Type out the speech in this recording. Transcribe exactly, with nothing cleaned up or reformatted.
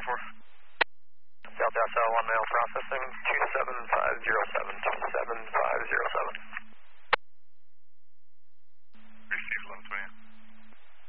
four. Delta S L one mail processing, two seven five zero seven, two seven